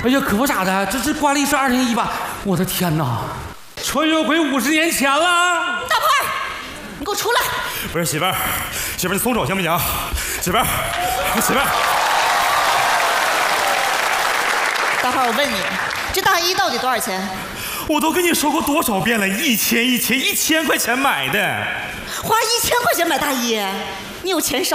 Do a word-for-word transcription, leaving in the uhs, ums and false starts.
哎呀，可不咋的，这这挂历是二零一八，我的天哪，穿越回五十年前了！ 大胖儿，你给我出来！ 不是媳妇儿，媳妇儿你松手行不行？媳妇儿，媳妇儿。 大胖儿，我问你，这大衣到底多少钱？ 我都跟你说过多少遍了，一千一千一千块钱买的。 花一千块钱买大衣，你有钱少？